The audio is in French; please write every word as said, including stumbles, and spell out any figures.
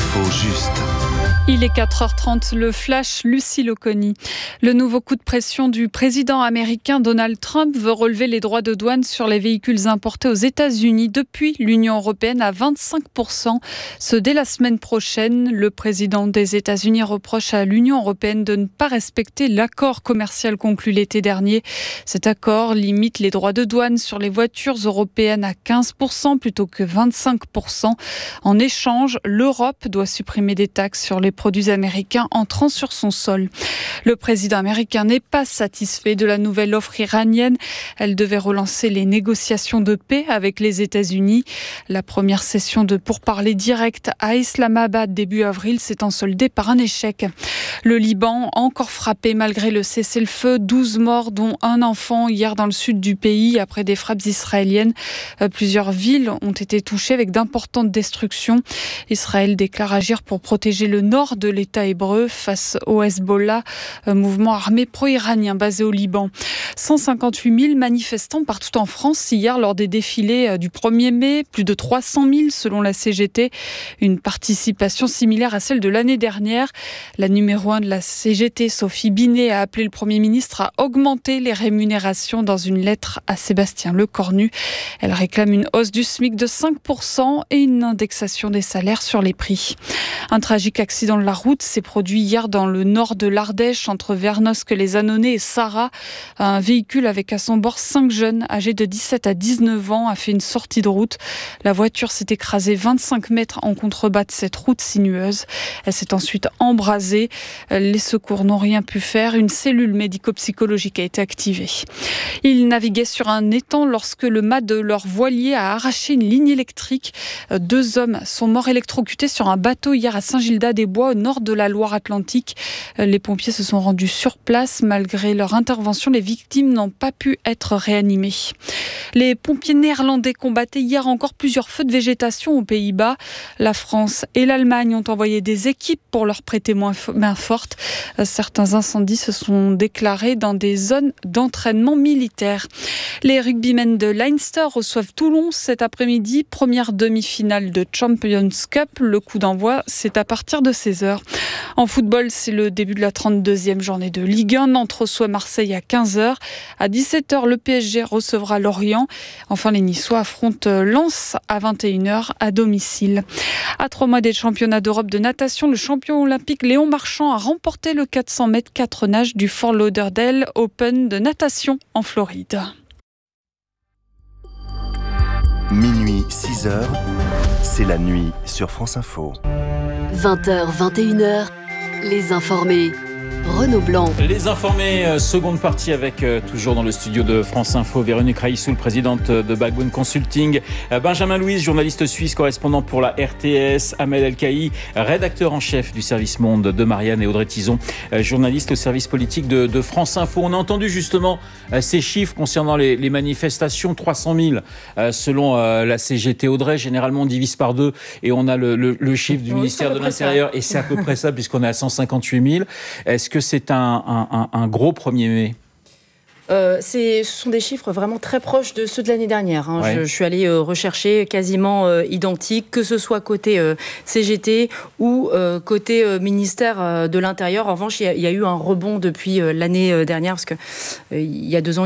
Info juste. Il est quatre heures trente, le flash, Lucie Loconi. Le nouveau coup de pression du président américain Donald Trump veut relever les droits de douane sur les véhicules importés aux États-Unis depuis l'Union européenne à vingt-cinq pour cent. Ce dès la semaine prochaine, le président des États-Unis reproche à l'Union européenne de ne pas respecter l'accord commercial conclu l'été dernier. Cet accord limite les droits de douane sur les voitures européennes à quinze pour cent plutôt que vingt-cinq pour cent. En échange, l'Europe doit supprimer des taxes sur les produits américains entrant sur son sol. Le président américain n'est pas satisfait de la nouvelle offre iranienne. Elle devait relancer les négociations de paix avec les États-Unis. La première session de pourparlers directs à Islamabad début avril s'étant soldée par un échec. Le Liban, encore frappé malgré le cessez-le-feu, douze morts dont un enfant hier dans le sud du pays après des frappes israéliennes. Plusieurs villes ont été touchées avec d'importantes destructions. Israël déclare agir pour protéger le nord de l'État hébreu face au Hezbollah, mouvement armé pro-iranien basé au Liban. cent cinquante-huit mille manifestants partout en France hier lors des défilés du premier mai, plus de trois cent mille selon la C G T, une participation similaire à celle de l'année dernière. La numéro un de la C G T, Sophie Binet, a appelé le Premier ministre à augmenter les rémunérations dans une lettre à Sébastien Lecornu. Elle réclame une hausse du SMIC de cinq pour cent et une indexation des salaires sur les prix. Un tragique accident de la route s'est produit hier dans le nord de l'Ardèche, entre Vernosque-les-Annonais et Sarrat. Un véhicule avec à son bord cinq jeunes âgés de dix-sept à dix-neuf ans a fait une sortie de route. La voiture s'est écrasée vingt-cinq mètres en contrebas de cette route sinueuse. Elle s'est ensuite embrasée. Les secours n'ont rien pu faire. Une cellule médico-psychologique a été activée. Ils naviguaient sur un étang lorsque le mât de leur voilier a arraché une ligne électrique. Deux hommes sont morts électrocutés sur un bateau hier à Saint-Gildas-des-Bois, au nord de la Loire-Atlantique. Les pompiers se sont rendus sur place. Malgré leur intervention, les victimes n'ont pas pu être réanimées. Les pompiers néerlandais combattaient hier encore plusieurs feux de végétation aux Pays-Bas. La France et l'Allemagne ont envoyé des équipes pour leur prêter main forte. Certains incendies se sont déclarés dans des zones d'entraînement militaire. Les rugbymen de Leinster reçoivent Toulon cet après-midi. Première demi-finale de Champions Cup. Le coup d'envoi, c'est à partir de seize heures. En football, c'est le début de la trente-deuxième journée de Ligue un. Nantes reçoit Marseille à quinze heures. À dix-sept heures, le P S G recevra Lorient. Enfin, les Niçois affrontent Lens à vingt et une heures à domicile. À trois mois des championnats d'Europe de natation, le champion olympique Léon Marchand a remporté le quatre cents mètres quatre nages du Fort Lauderdale Open de natation en Floride. Minuit, six heures, c'est la nuit sur France Info. vingt heures, vingt et une heures, les informés. Renaud Blanc. Les informés, euh, seconde partie avec, euh, toujours dans le studio de France Info, Véronique Raissoul, présidente de Backbone Consulting, euh, Benjamin Louise, journaliste suisse, correspondant pour la R T S, Ahmed El-Kaï, rédacteur en chef du service Monde de Marianne, et Audrey Tison, euh, journaliste au service politique de, de France Info. On a entendu justement euh, ces chiffres concernant les, les manifestations, trois cent mille euh, selon euh, la C G T. Audrey, généralement on divise par deux et on a le, le, le chiffre du oui, ministère de l'Intérieur, et c'est à peu près ça puisqu'on est à cent cinquante-huit mille. Est-ce que c'est un, un, un gros premier mai? Euh, c'est, ce sont des chiffres vraiment très proches de ceux de l'année dernière. Hein. Ouais. Je, je suis allée euh, rechercher quasiment euh, identiques, que ce soit côté euh, C G T ou euh, côté euh, ministère euh, de l'Intérieur. En revanche, il y, y a eu un rebond depuis euh, l'année dernière, parce que euh, il y a deux ans,